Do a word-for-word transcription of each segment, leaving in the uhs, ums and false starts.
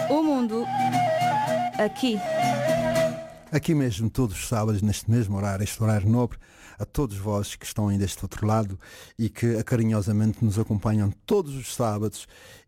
O mundo aqui. Aqui mesmo, todos os sábados, neste mesmo horário, este horário nobre, a todos vós que estão aí deste outro lado e que carinhosamente nos acompanham todos os sábados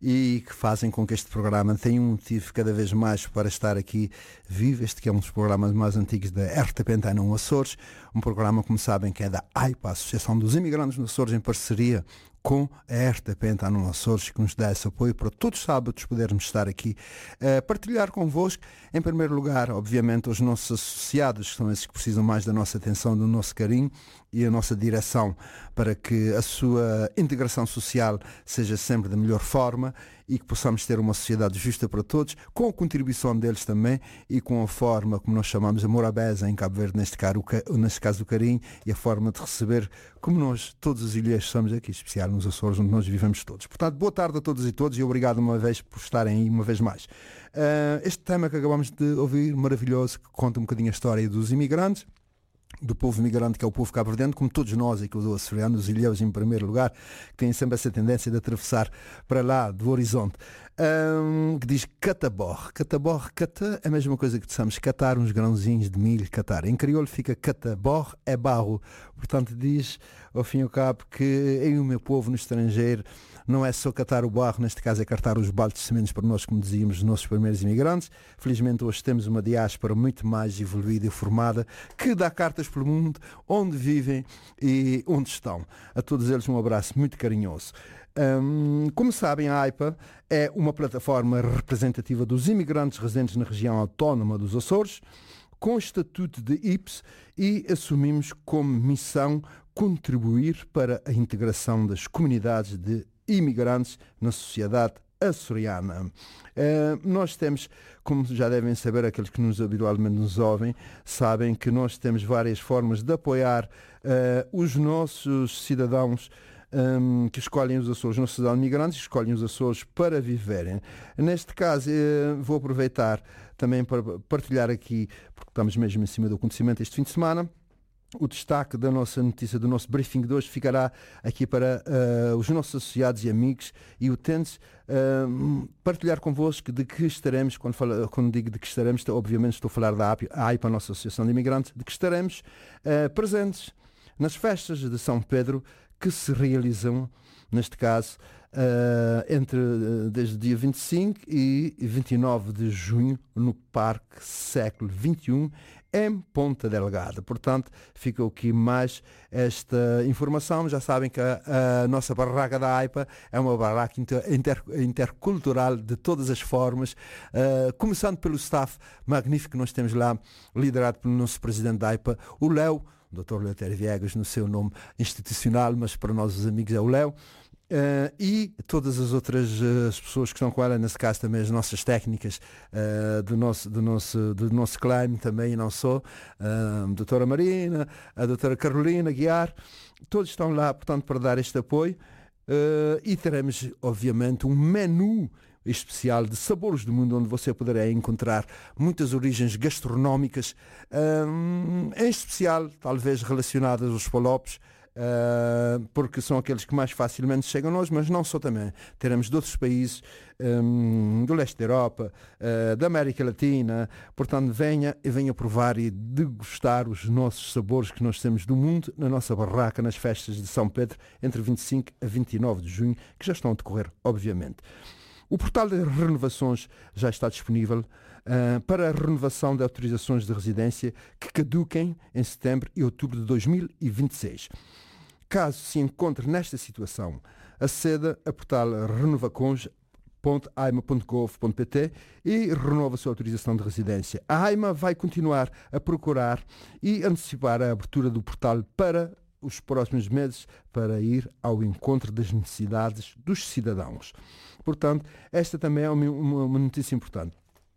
e que fazem com que este programa tenha um motivo cada vez mais para estar aqui vivo. Este que é um dos programas mais antigos da R T P Antena um Açores, um programa, como sabem, que é da A I P A, Associação dos Imigrantes nos Açores, em parceria com a R T P Antena um Açores, que nos dá esse apoio para todos os sábados podermos estar aqui a partilhar convosco, em primeiro lugar, obviamente, os nossos associados, que são esses que precisam mais da nossa atenção, do nosso carinho e a nossa direção, para que a sua integração social seja sempre da melhor forma e que possamos ter uma sociedade justa para todos, com a contribuição deles também e com a forma, como nós chamamos, a morabeza em Cabo Verde, neste caso, neste caso o carinho e a forma de receber, como nós, todos os ilhéus, somos aqui, especial nos Açores, onde nós vivemos todos. Portanto, boa tarde a todos e todos e obrigado uma vez por estarem aí uma vez mais. Uh, este tema que acabamos de ouvir, maravilhoso, que conta um bocadinho a história dos imigrantes, do povo migrante, que é o povo cabo-verdiano, como todos nós aqui, os açorianos, os ilhéus em primeiro lugar, que têm sempre essa tendência de atravessar para lá do horizonte, um, que diz catabor. Catabor, cata, é a mesma coisa que dissemos, catar uns grãozinhos de milho, catar. Em crioulo fica catabor, é barro. Portanto, diz, ao fim e ao cabo, que em o meu povo no estrangeiro não é só catar o barro, neste caso é cartar os baldes de sementes para nós, como dizíamos, os nossos primeiros imigrantes. Felizmente hoje temos uma diáspora muito mais evoluída e formada, que dá cartas pelo mundo, onde vivem e onde estão. A todos eles um abraço muito carinhoso. Um, como sabem, a A I P A é uma plataforma representativa dos imigrantes residentes na região autónoma dos Açores, com estatuto de I P S, e assumimos como missão contribuir para a integração das comunidades de imigrantes na sociedade açoriana. Uh, nós temos, como já devem saber, aqueles que nos habitualmente nos ouvem, sabem que nós temos várias formas de apoiar uh, os nossos cidadãos um, que escolhem os Açores, os nossos cidadãos migrantes, que escolhem os Açores para viverem. Neste caso, uh, vou aproveitar também para partilhar aqui, porque estamos mesmo em cima do acontecimento este fim de semana, o destaque da nossa notícia, do nosso briefing de hoje, ficará aqui para uh, os nossos associados e amigos e utentes, uh, partilhar convosco de que estaremos, quando, falo, quando digo de que estaremos, obviamente estou a falar da A I P A, a nossa Associação de Imigrantes, de que estaremos uh, presentes nas festas de São Pedro, que se realizam, neste caso, Uh, entre uh, desde o dia vinte e cinco e vinte e nove de junho no Parque Século vinte e um em Ponta Delgada. Portanto, fica aqui mais esta informação. Já sabem que a, a nossa barraca da A I P A é uma barraca inter, inter, intercultural de todas as formas, uh, começando pelo staff magnífico que nós temos lá, liderado pelo nosso presidente da A I P A, o Léo, o doutor Leotério Viegas, no seu nome institucional, mas para nós os amigos é o Léo. Uh, e todas as outras uh, as pessoas que estão com ela, nesse caso também as nossas técnicas uh, do, nosso, do, nosso, do nosso claim também, e não só, uh, a doutora Marina, a doutora Carolina Guiar, todos estão lá, portanto, para dar este apoio, uh, e teremos, obviamente, um menu especial de sabores do mundo, onde você poderá encontrar muitas origens gastronómicas, um, em especial, talvez relacionadas aos palopes, Uh, porque são aqueles que mais facilmente chegam a nós, mas não só também. Teremos de outros países, um, do leste da Europa, uh, da América Latina, portanto venha e venha provar e degustar os nossos sabores que nós temos do mundo na nossa barraca, nas festas de São Pedro, entre vinte e cinco a vinte e nove de junho, que já estão a decorrer, obviamente. O portal de renovações já está disponível uh, para a renovação de autorizações de residência que caduquem em setembro e outubro de dois mil e vinte e seis. Caso se encontre nesta situação, aceda a portal renovacons ponto aima ponto gov ponto pt e renova a sua autorização de residência. A AIMA vai continuar a procurar e antecipar a abertura do portal para os próximos meses, para ir ao encontro das necessidades dos cidadãos. Portanto, esta também é uma, uma notícia importante.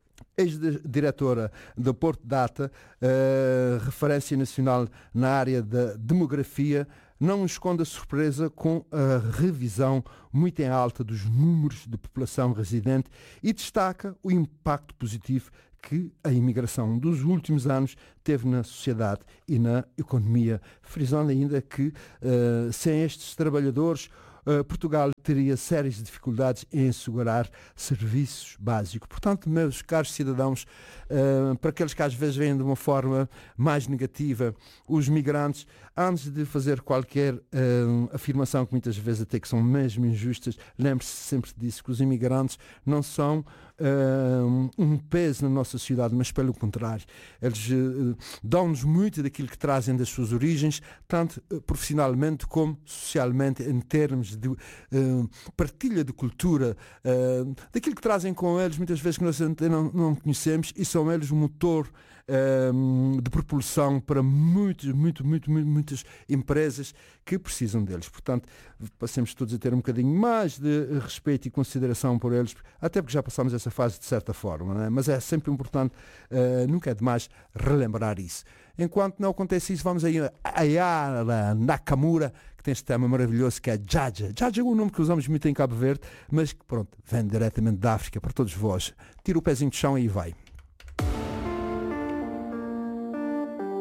Ex-diretora da Porto Data, uh, referência nacional na área da demografia, não esconde a surpresa com a revisão muito em alta dos números de população residente e destaca o impacto positivo que a imigração dos últimos anos teve na sociedade e na economia, frisando ainda que uh, sem estes trabalhadores uh, Portugal teria sérias dificuldades em assegurar serviços básicos. Portanto, meus caros cidadãos, uh, para aqueles que às vezes veem de uma forma mais negativa os migrantes, antes de fazer qualquer uh, afirmação que muitas vezes até que são mesmo injustas, lembre-se sempre disso, que os imigrantes não são uh, um peso na nossa sociedade, mas pelo contrário, eles uh, dão-nos muito daquilo que trazem das suas origens, tanto uh, profissionalmente como socialmente, em termos de uh, partilha de cultura, uh, daquilo que trazem com eles, muitas vezes que nós não, não conhecemos, e são eles o motor uh, de propulsão para muitos, muito, muito, muito, muitas empresas que precisam deles. Portanto, passemos todos a ter um bocadinho mais de respeito e consideração por eles, até porque já passamos essa fase de certa forma, não é? Mas é sempre importante, uh, nunca é demais relembrar isso. Enquanto não acontece isso, vamos aí a Ayala Nakamura, que tem este tema maravilhoso que é Jaja. Jaja é um nome que usamos muito em Cabo Verde, mas que, pronto, vem diretamente da África para todos vós. Tira o pezinho do chão e vai.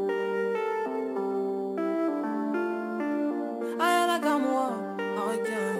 Ayala Nakamura, oh yeah.